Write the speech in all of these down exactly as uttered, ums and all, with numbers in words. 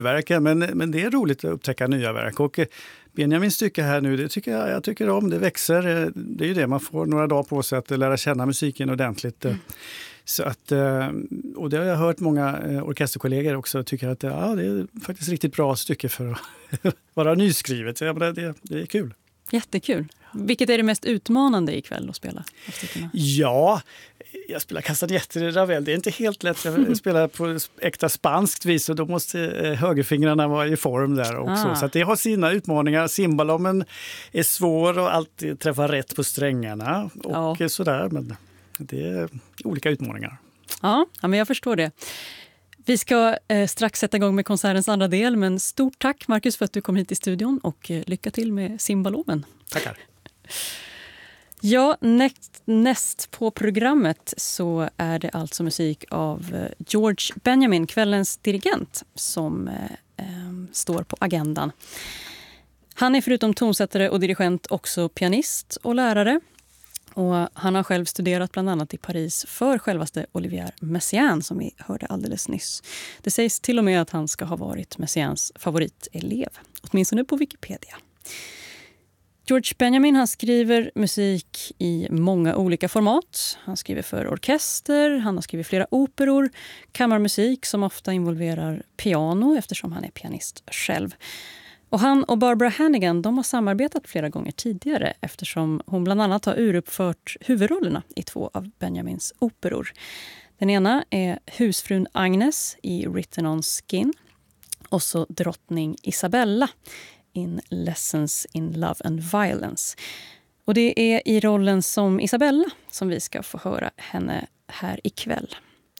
verken, men, men det är roligt att upptäcka nya verk. Och Benjamins stycke här nu, det tycker jag, jag tycker om, det växer. Det är ju det, man får några dagar på sig att lära känna musiken ordentligt. Mm. Så att, och det har jag hört många orkesterkollegor också tycker att ja, det är faktiskt riktigt bra stycke för att vara nyskrivet. Så det, det, det är kul. Jättekul. Vilket är det mest utmanande ikväll att spela? Ja, jag spelar kastanjetter i Ravel. Det är inte helt lätt. Jag spelar på äkta spanskt vis och då måste högerfingrarna vara i form där också. Ah. Så att det har sina utmaningar. Cimbalommen är svår och alltid träffa rätt på strängarna och ja. sådär. Men det är olika utmaningar. Ja, ja, men jag förstår det. Vi ska eh, strax sätta igång med konsertens andra del, men stort tack Marcus för att du kom hit i studion och eh, lycka till med cimbalomen. Tackar. Ja, näst, näst på programmet så är det alltså musik av eh, George Benjamin, kvällens dirigent, som eh, eh, står på agendan. Han är förutom tonsättare och dirigent också pianist och lärare. Och han har själv studerat bland annat i Paris för självaste Olivier Messiaen som vi hörde alldeles nyss. Det sägs till och med att han ska ha varit Messiaens favoritelev, åtminstone på Wikipedia. George Benjamin han skriver musik i många olika format. Han skriver för orkester, han har skrivit flera operor, kammarmusik som ofta involverar piano eftersom han är pianist själv. Och han och Barbara Hannigan de har samarbetat flera gånger tidigare eftersom hon bland annat har uruppfört huvudrollerna i två av Benjamins operor. Den ena är husfrun Agnes i Written on Skin och så drottning Isabella in Lessons in Love and Violence. Och det är i rollen som Isabella som vi ska få höra henne här ikväll.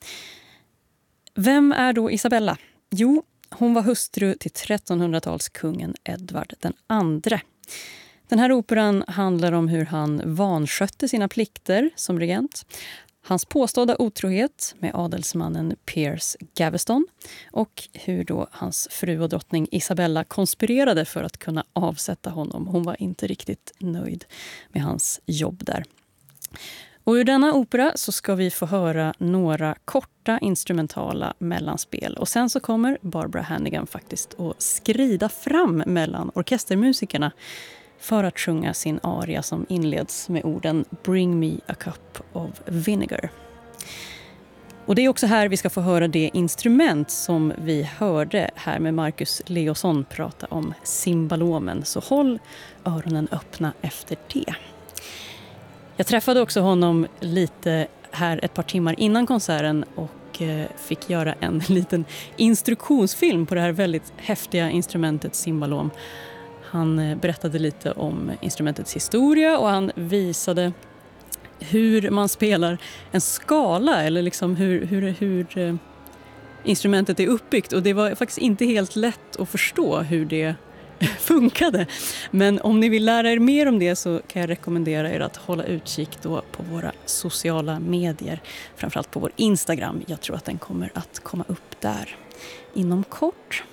Vem är då Isabella? Jo, hon var hustru till trettonhundratalskungen Edvard den andre. Den här operan handlar om hur han vanskötte sina plikter som regent, hans påstådda otrohet med adelsmannen Piers Gaveston och hur då hans fru och drottning Isabella konspirerade för att kunna avsätta honom. Hon var inte riktigt nöjd med hans jobb där. Och ur denna opera så ska vi få höra några korta instrumentala mellanspel. Och sen så kommer Barbara Hannigan faktiskt att skrida fram mellan orkestermusikerna för att sjunga sin aria som inleds med orden Bring me a cup of vinegar. Och det är också här vi ska få höra det instrument som vi hörde här med Marcus Leosson prata om cimbalomen. Så håll öronen öppna efter det. Jag träffade också honom lite här ett par timmar innan konserten och fick göra en liten instruktionsfilm på det här väldigt häftiga instrumentet cimbalom. Han berättade lite om instrumentets historia och han visade hur man spelar en skala eller liksom hur, hur, hur instrumentet är uppbyggt. Och det var faktiskt inte helt lätt att förstå hur det funkade. Men om ni vill lära er mer om det så kan jag rekommendera er att hålla utkik då på våra sociala medier. Framförallt på vår Instagram. Jag tror att den kommer att komma upp där inom kort.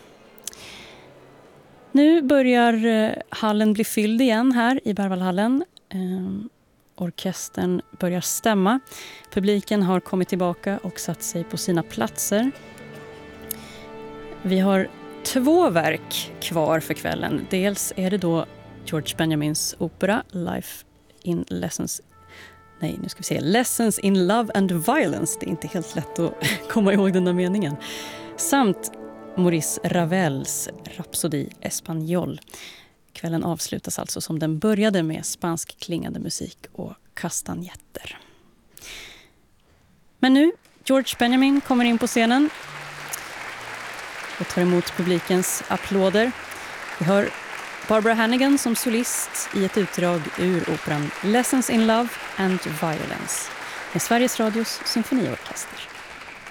Nu börjar hallen bli fylld igen här i Berwaldhallen. Um, orkestern börjar stämma. Publiken har kommit tillbaka och satt sig på sina platser. Vi har två verk kvar för kvällen. Dels är det då George Benjamins opera Life in Lessons Nej, nu ska vi se. Lessons in Love and Violence. Det är inte helt lätt att komma ihåg den där meningen. Samt Maurice Ravels Rhapsodie Espagnol. Kvällen avslutas alltså som den började med spansk klingande musik och kastanjetter. Men nu, George Benjamin kommer in på scenen och tar emot publikens applåder. Vi hör Barbara Hannigan som solist i ett utdrag ur operan Lessons in Love and Violence med Sveriges Radios symfoniorkester.